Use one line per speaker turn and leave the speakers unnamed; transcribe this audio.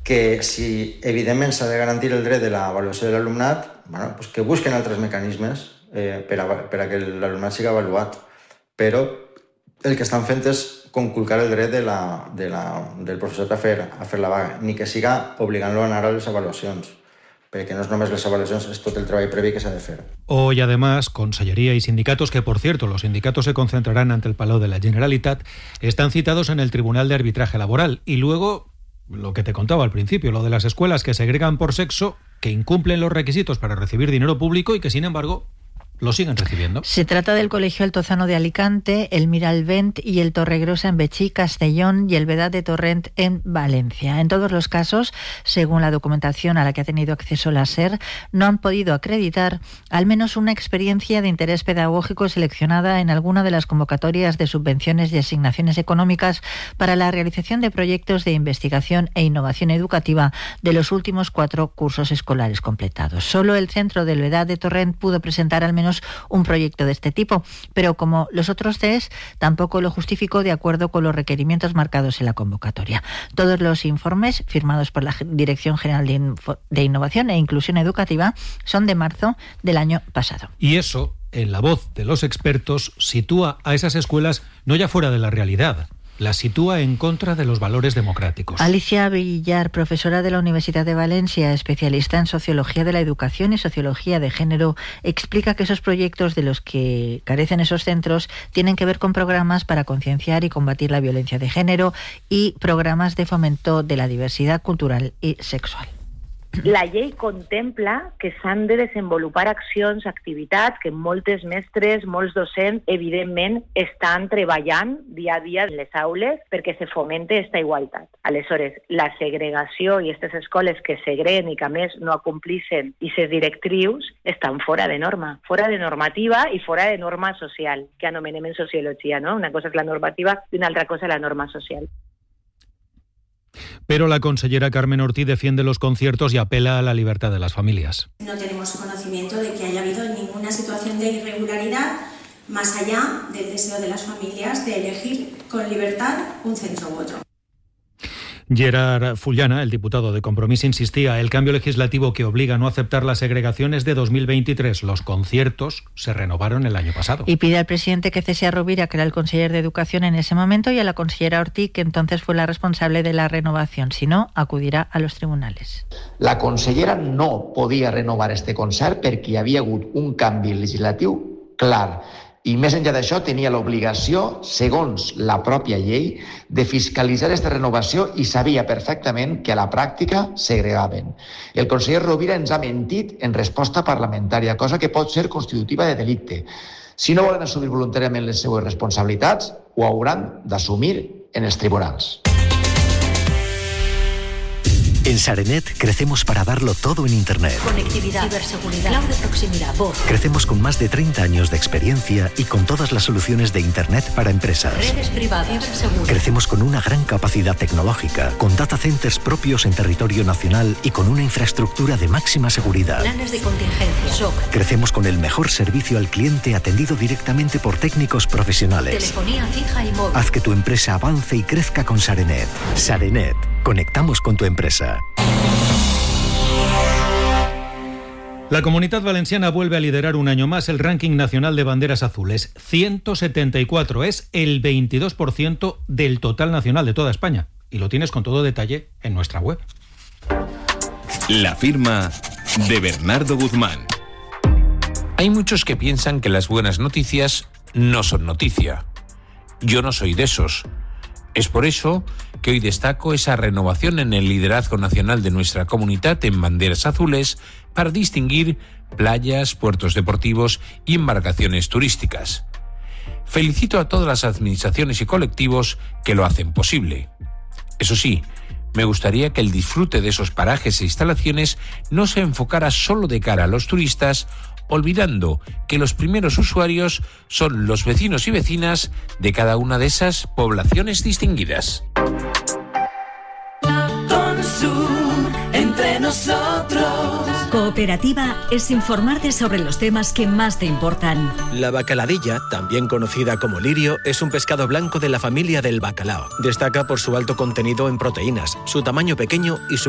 que si evidentment s'ha de garantir el dret de l'avaluació de l'alumnat, doncs que busquen altres mecanismes per a que l'alumnat sigui avaluat. Però el que estan fent és conculcar el dret del professorat a fer la vaga, ni que siga obligant-lo a anar a les avaluacions, perquè no es només les evaluaciones, es todo el trabajo previo que se ha de hacer.
Hoy, además, Consellería y sindicatos, que por cierto, los sindicatos se concentrarán ante el Palau de la Generalitat, están citados en el Tribunal de Arbitraje Laboral. Y luego, lo que te contaba al principio, lo de las escuelas que segregan por sexo, que incumplen los requisitos para recibir dinero público y que, sin embargo, lo siguen recibiendo.
Se trata del Colegio Altozano de Alicante, el Miralvent y el Torregrosa en Betxí, Castellón, y el Vedat de Torrent en Valencia. En todos los casos, según la documentación a la que ha tenido acceso la SER, no han podido acreditar al menos una experiencia de interés pedagógico seleccionada en alguna de las convocatorias de subvenciones y asignaciones económicas para la realización de proyectos de investigación e innovación educativa de los últimos 4 cursos escolares completados. Solo el centro del Vedat de Torrent pudo presentar al menos un proyecto de este tipo, pero como los otros 3, tampoco lo justificó de acuerdo con los requerimientos marcados en la convocatoria. Todos los informes firmados por la Dirección General de Innovación e Inclusión Educativa son de marzo del año pasado.
Y eso, en la voz de los expertos, sitúa a esas escuelas no ya fuera de la realidad, la sitúa en contra de los valores democráticos.
Alicia Villar, profesora de la Universidad de Valencia, especialista en Sociología de la Educación y Sociología de Género, explica que esos proyectos de los que carecen esos centros tienen que ver con programas para concienciar y combatir la violencia de género y programas de fomento de la diversidad cultural y sexual.
La llei contempla que s'han de desenvolupar accions, activitats que moltes mestres, molts docents, evidentment, estan treballant dia a dia en les aules perquè se fomente aquesta igualtat. Aleshores, la segregació i aquestes escoles que segreguen i que a més no acomplixen aquestes directrius estan fora de norma, fora de normativa i fora de norma social, que anomenem en sociologia, ¿no? Una cosa és la normativa i una altra cosa la norma social.
Pero la consellera Carmen Ortiz defiende los conciertos y apela a la libertad de las familias.
No tenemos conocimiento de que haya habido ninguna situación de irregularidad más allá del deseo de las familias de elegir con libertad un centro u otro.
Gerard Fullana, el diputado de Compromís, insistía: el cambio legislativo que obliga a no aceptar la segregación es de 2023. Los conciertos se renovaron el año pasado.
Y pide al presidente que cese a Rovira, que era el conseller de Educación en ese momento, y a la consellera Ortiz, que entonces fue la responsable de la renovación. Si no, acudirá a los tribunales.
La consellera no podia renovar este concert perquè hi havia hagut un canvi legislatiu clar. I més enllà d'això tenia l'obligació, segons la pròpia llei, de fiscalitzar aquesta renovació i sabia perfectament que a la pràctica segregaven. El conseller Rovira ens ha mentit en resposta parlamentària, cosa que pot ser constitutiva de delicte. Si no volen assumir voluntàriament les seues responsabilitats, ho hauran d'assumir en els tribunals.
En Sarenet crecemos para darlo todo en Internet.
Conectividad, ciberseguridad, cloud de proximidad, voz.
Crecemos con más de 30 años de experiencia y con todas las soluciones de Internet para empresas.
Redes privadas, ciberseguridad.
Crecemos con una gran capacidad tecnológica, con data centers propios en territorio nacional y con una infraestructura de máxima seguridad.
Planes de contingencia, shock.
Crecemos con el mejor servicio al cliente atendido directamente por técnicos profesionales.
Telefonía fija y móvil.
Haz que tu empresa avance y crezca con Sarenet. Sarenet. Conectamos con tu empresa.
La Comunitat Valenciana vuelve a liderar un año más el ranking nacional de banderas azules. 174, es el 22% del total nacional de toda España. Y lo tienes con todo detalle en nuestra web.
La firma de Bernardo Guzmán.
Hay muchos que piensan que las buenas noticias no son noticia. Yo no soy de esos. Es por eso que hoy destaco esa renovación en el liderazgo nacional de nuestra comunidad en banderas azules para distinguir playas, puertos deportivos y embarcaciones turísticas. Felicito a todas las administraciones y colectivos que lo hacen posible. Eso sí, me gustaría que el disfrute de esos parajes e instalaciones no se enfocara solo de cara a los turistas, olvidando que los primeros usuarios son los vecinos y vecinas de cada una de esas poblaciones distinguidas.
Consur, entre nosotros. Cooperativa es informarte sobre los temas que más te importan.
La bacaladilla, también conocida como lirio, es un pescado blanco de la familia del bacalao. Destaca por su alto contenido en proteínas, su tamaño pequeño y su